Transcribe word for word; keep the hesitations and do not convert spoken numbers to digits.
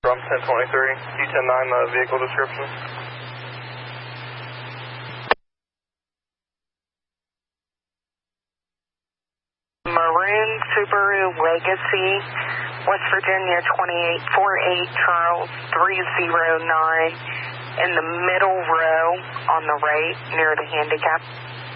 From ten twenty-three, D ten nine, the vehicle description. Maroon Subaru Legacy, West Virginia twenty-eight forty-eight Charles three zero nine, in the middle row on the right near the handicap.